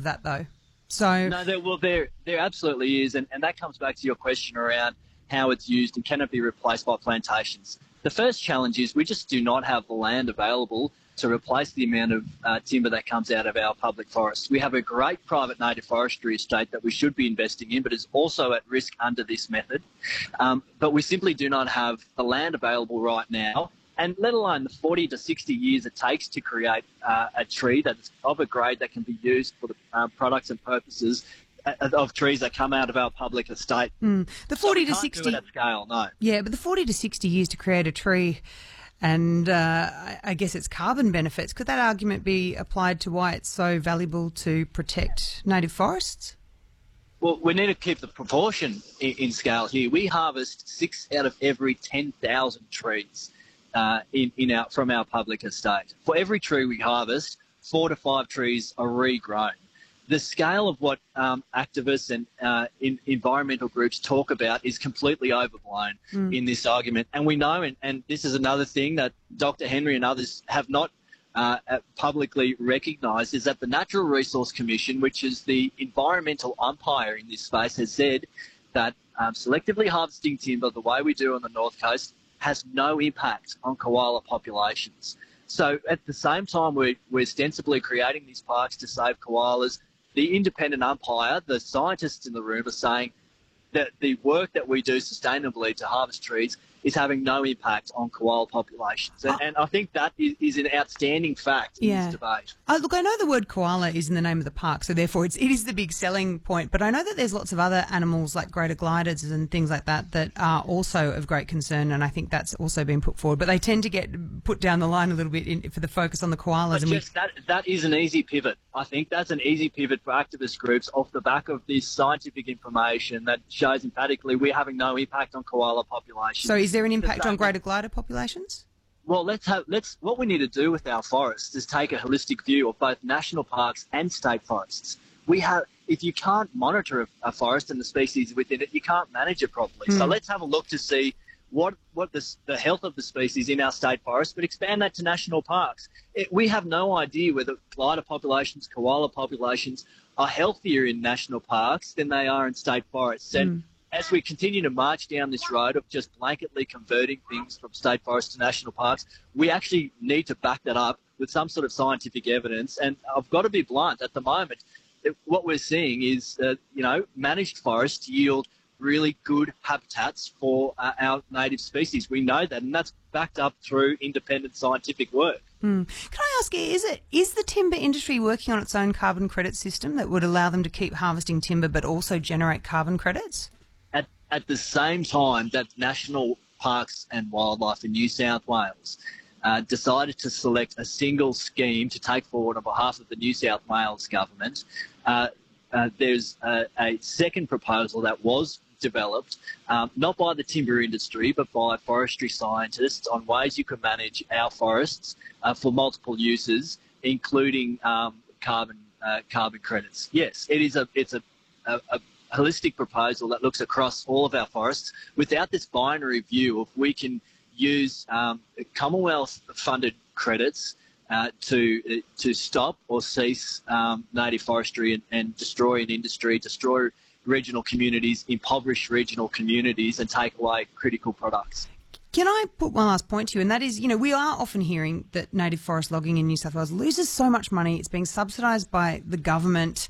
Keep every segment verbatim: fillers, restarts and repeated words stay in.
of that, though. So no, there, well, there there absolutely is, and, and that comes back to your question around how it's used and can it be replaced by plantations. The first challenge is we just do not have the land available to replace the amount of uh, timber that comes out of our public forests. We have a great private native forestry estate that we should be investing in, but is also at risk under this method. Um, but we simply do not have the land available right now, and let alone the forty to sixty years it takes to create uh, a tree that's of a grade that can be used for the uh, products and purposes of trees that come out of our public estate. Mm. The forty so we to can't sixty do it at scale, no. Yeah, but the forty to sixty years to create a tree, and uh, I- I guess its carbon benefits. Could that argument be applied to why it's so valuable to protect native forests? Well, we need to keep the proportion in, in scale here. We harvest six out of every ten thousand trees uh, in, in our, from our public estate. For every tree we harvest, four to five trees are regrown. The scale of what um, activists and uh, in, environmental groups talk about is completely overblown mm. in this argument. And we know, and, and this is another thing that Doctor Henry and others have not uh, publicly recognised, is that the Natural Resource Commission, which is the environmental umpire in this space, has said that um, selectively harvesting timber the way we do on the North Coast has no impact on koala populations. So at the same time we're, we're ostensibly creating these parks to save koalas, the independent umpire, the scientists in the room, are saying that the work that we do sustainably to harvest trees is having no impact on koala populations. And, oh. and I think that is, is an outstanding fact in yeah. this debate. Oh, look, I know the word koala is in the name of the park, so therefore it's, it is the big selling point. But I know that there's lots of other animals like greater gliders and things like that that are also of great concern, and I think that's also been put forward. But they tend to get put down the line a little bit in, for the focus on the koalas. But and Jess, we... that, that is an easy pivot. I think that's an easy pivot for activist groups off the back of this scientific information that shows emphatically we're having no impact on koala populations. So is there an impact the on greater glider populations? Well, let's have let's what we need to do with our forests is take a holistic view of both national parks and state forests. We have, if you can't monitor a, a forest and the species within it, you can't manage it properly. Mm. So let's have a look to see what what the, the health of the species in our state forests, but expand that to national parks. It, we have no idea whether glider populations, koala populations are healthier in national parks than they are in state forests. And mm. as we continue to march down this road of just blanketly converting things from state forests to national parks, we actually need to back that up with some sort of scientific evidence. And I've got to be blunt, at the moment, it, what we're seeing is, uh, you know, managed forests yield really good habitats for uh, our native species. We know that, and that's backed up through independent scientific work. Mm. Can I ask you, is it is the timber industry working on its own carbon credit system that would allow them to keep harvesting timber but also generate carbon credits? At, at the same time that National Parks and Wildlife in New South Wales uh, decided to select a single scheme to take forward on behalf of the New South Wales government, uh, uh, there's a, a second proposal that was developed, um, not by the timber industry, but by forestry scientists on ways you can manage our forests uh, for multiple uses, including um, carbon uh, carbon credits. Yes, it is a it's a, a, a holistic proposal that looks across all of our forests without this binary view of we can use um, Commonwealth-funded credits uh, to to stop or cease um, native forestry and, and destroy an industry, destroy regional communities, impoverish regional communities, and take away critical products. Can I put one last point to you, and that is, you know, we are often hearing that native forest logging in New South Wales loses so much money. It's being subsidised by the government.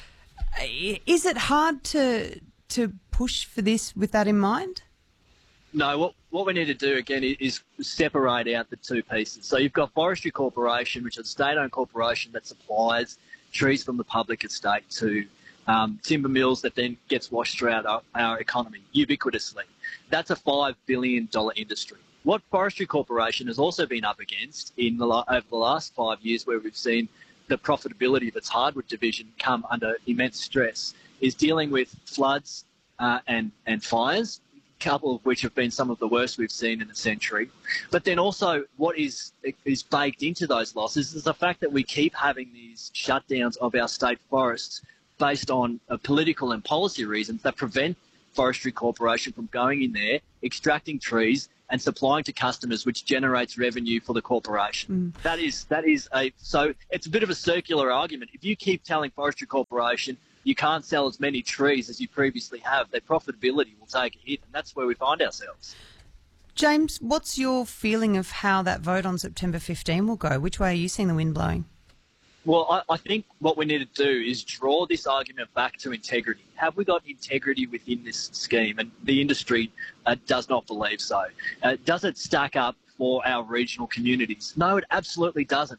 Is it hard to to push for this with that in mind? No, what what we need to do, again, is separate out the two pieces. So you've got Forestry Corporation, which is a state-owned corporation that supplies trees from the public estate to um, timber mills that then gets washed throughout our, our economy ubiquitously. That's a five billion dollars industry. What Forestry Corporation has also been up against in the, over the last five years, where we've seen the profitability of its hardwood division come under immense stress, is dealing with floods uh, and, and fires, a couple of which have been some of the worst we've seen in a century. But then also what is, is baked into those losses is the fact that we keep having these shutdowns of our state forests based on uh, political and policy reasons that prevent Forestry Corporation from going in there, extracting trees and supplying to customers, which generates revenue for the corporation. Mm. That is that is a so it's a bit of a circular argument. If you keep telling Forestry Corporation you can't sell as many trees as you previously have, their profitability will take a hit, and that's where we find ourselves. James, what's your feeling of how that vote on September fifteenth will go? Which way are you seeing the wind blowing? Well, I, I think what we need to do is draw this argument back to integrity. Have we got integrity within this scheme? And the industry uh, does not believe so. Uh, does it stack up for our regional communities? No, it absolutely doesn't.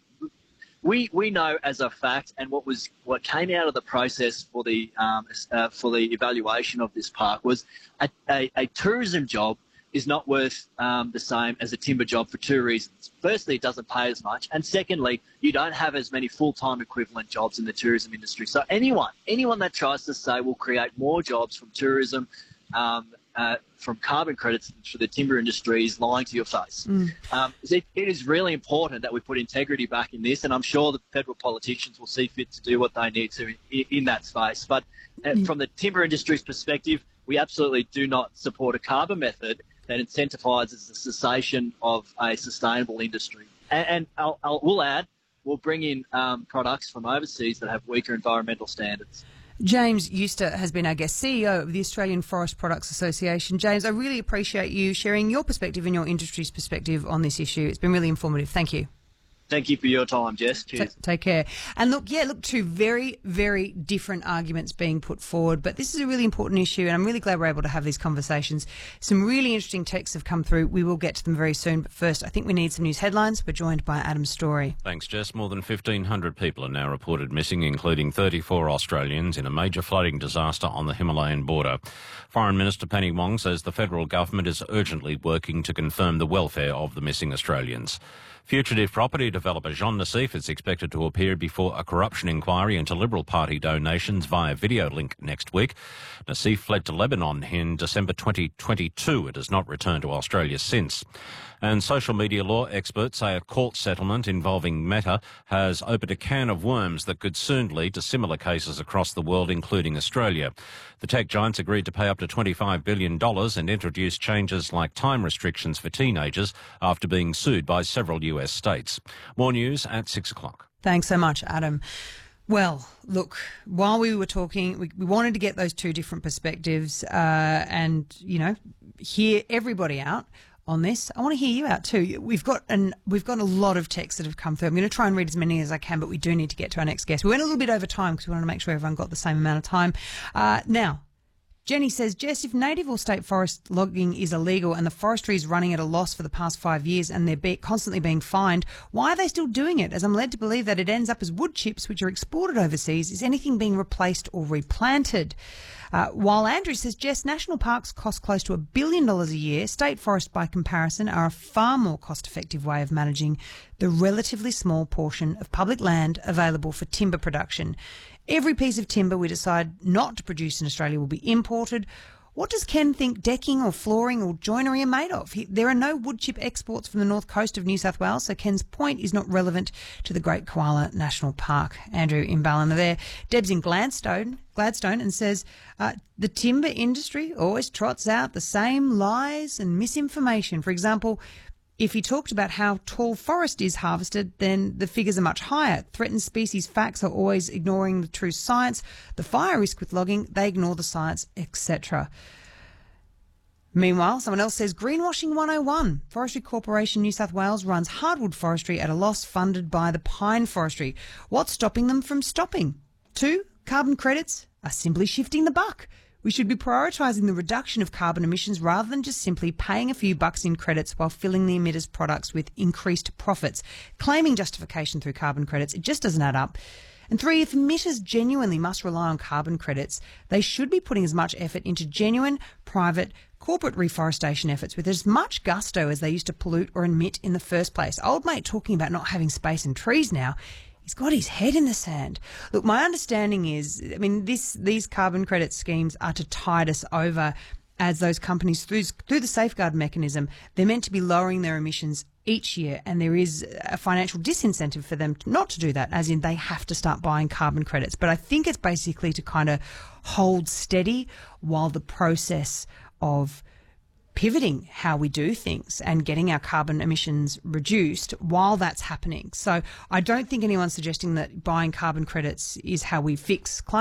We we know as a fact, and what was what came out of the process for the um, uh, for the evaluation of this park was a, a, a tourism job is not worth um, the same as a timber job for two reasons. Firstly, it doesn't pay as much, and secondly, you don't have as many full-time equivalent jobs in the tourism industry. So anyone, anyone that tries to say we'll create more jobs from tourism, um, uh, from carbon credits for the timber industry is lying to your face. Mm. Um, it, it is really important that we put integrity back in this, and I'm sure the federal politicians will see fit to do what they need to in, in that space. But uh, mm. from the timber industry's perspective, we absolutely do not support a carbon method that incentivises the cessation of a sustainable industry. And, and I'll, I'll, we'll add, we'll bring in um, products from overseas that have weaker environmental standards. James Euster has been our guest, C E O of the Australian Forest Products Association. James, I really appreciate you sharing your perspective and your industry's perspective on this issue. It's been really informative. Thank you. Thank you for your time, Jess. Cheers. T- take care. And look, yeah, look, two very, very different arguments being put forward, but this is a really important issue, and I'm really glad we're able to have these conversations. Some really interesting texts have come through. We will get to them very soon, but first, I think we need some news headlines. We're joined by Adam Story. Thanks, Jess. More than fifteen hundred people are now reported missing, including thirty-four Australians, in a major flooding disaster on the Himalayan border. Foreign Minister Penny Wong says the federal government is urgently working to confirm the welfare of the missing Australians. Fugitive property developer Jean Nassif is expected to appear before a corruption inquiry into Liberal Party donations via video link next week. Nassif fled to Lebanon in December twenty twenty-two and has not returned to Australia since. And social media law experts say a court settlement involving Meta has opened a can of worms that could soon lead to similar cases across the world, including Australia. The tech giants agreed to pay up to twenty-five billion dollars and introduce changes like time restrictions for teenagers after being sued by several U S states. More news at six o'clock. Thanks so much, Adam. Well, look, while we were talking, we, we wanted to get those two different perspectives uh, and, you know, hear everybody out on this. I want to hear you out too. We've got an we've got a lot of texts that have come through. I'm going to try and read as many as I can, but we do need to get to our next guest. We went a little bit over time because we wanted to make sure everyone got the same amount of time. Uh, now, Jenny says, Jess, if native or state forest logging is illegal and the forestry is running at a loss for the past five years and they're be- constantly being fined, why are they still doing it? As I'm led to believe that it ends up as wood chips which are exported overseas. Is anything being replaced or replanted? Uh, while Andrew says, Jess, national parks cost close to a billion dollars a year. State forests, by comparison, are a far more cost-effective way of managing the relatively small portion of public land available for timber production. Every piece of timber we decide not to produce in Australia will be imported. What does Ken think decking or flooring or joinery are made of? He, there are no wood chip exports from the north coast of New South Wales, so Ken's point is not relevant to the Great Koala National Park. Andrew in Ballina there. Deb's in Gladstone, Gladstone and says, uh, the timber industry always trots out the same lies and misinformation. For example, if he talked about how tall forest is harvested, then the figures are much higher. Threatened species facts are always ignoring the true science. The fire risk with logging, they ignore the science, et cetera. Meanwhile, someone else says, Greenwashing one oh one. Forestry Corporation New South Wales runs hardwood forestry at a loss funded by the pine forestry. What's stopping them from stopping? Two, carbon credits are simply shifting the buck. We should be prioritising the reduction of carbon emissions rather than just simply paying a few bucks in credits while filling the emitters' products with increased profits. Claiming justification through carbon credits, it just doesn't add up. And three, if emitters genuinely must rely on carbon credits, they should be putting as much effort into genuine, private, corporate reforestation efforts with as much gusto as they used to pollute or emit in the first place. Old mate talking about not having space and trees now, he's got his head in the sand. Look, my understanding is, I mean, this these carbon credit schemes are to tide us over as those companies, through, through the safeguard mechanism, they're meant to be lowering their emissions each year, and there is a financial disincentive for them not to do that, as in they have to start buying carbon credits. But I think it's basically to kind of hold steady while the process of pivoting how we do things and getting our carbon emissions reduced while that's happening. So I don't think anyone's suggesting that buying carbon credits is how we fix climate